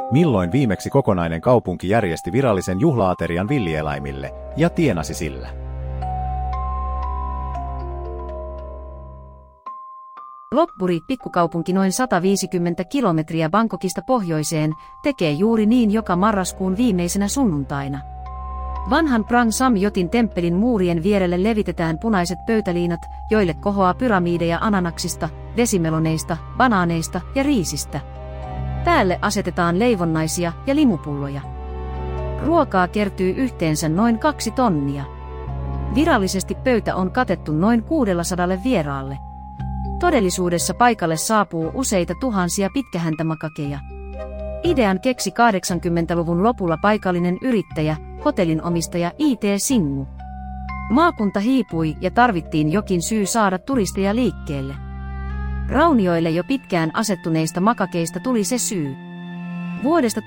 Milloin viimeksi kokonainen kaupunki järjesti virallisen juhlaaterian villieläimille ja tienasi sillä? Lopburi, pikkukaupunki noin 150 kilometriä Bangkokista pohjoiseen, tekee juuri niin joka marraskuun viimeisenä sunnuntaina. Vanhan Prang Samyotin temppelin muurien vierelle levitetään punaiset pöytäliinat, joille kohoaa pyramideja ananaksista, vesimeloneista, banaaneista ja riisistä. Päälle asetetaan leivonnaisia ja limupulloja. Ruokaa kertyy yhteensä noin 2 tonnia. Virallisesti pöytä on katettu noin 600 vieraalle. Todellisuudessa paikalle saapuu useita tuhansia pitkähäntämakakeja. Idean keksi 80-luvun lopulla paikallinen yrittäjä, hotellin omistaja I.T. Singu. Maakunta hiipui ja tarvittiin jokin syy saada turisteja liikkeelle. Raunioille jo pitkään asettuneista makakeista tuli se syy. Vuodesta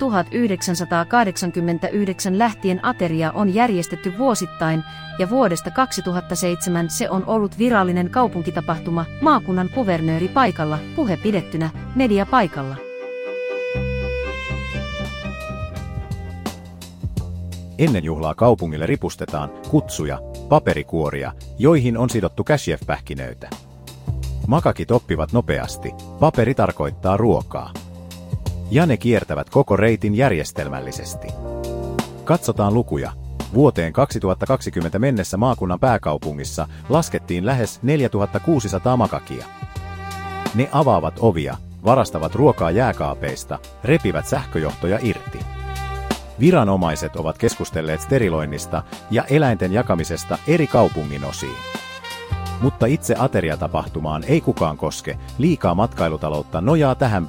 1989 lähtien ateria on järjestetty vuosittain ja vuodesta 2007 se on ollut virallinen kaupunkitapahtuma, maakunnan kuvernööri paikalla, puhe pidettynä, media paikalla. Ennen juhlaa kaupungille ripustetaan kutsuja, paperikuoria, joihin on sidottu cashew-pähkinöitä. Makakit oppivat nopeasti, paperi tarkoittaa ruokaa. Ja ne kiertävät koko reitin järjestelmällisesti. Katsotaan lukuja. Vuoteen 2020 mennessä maakunnan pääkaupungissa laskettiin lähes 4600 makakia. Ne avaavat ovia, varastavat ruokaa jääkaapeista, repivät sähköjohtoja irti. Viranomaiset ovat keskustelleet steriloinnista ja eläinten jakamisesta eri kaupungin osiin. Mutta itse ateriatapahtumaan ei kukaan koske, liikaa matkailutaloutta nojaa tähän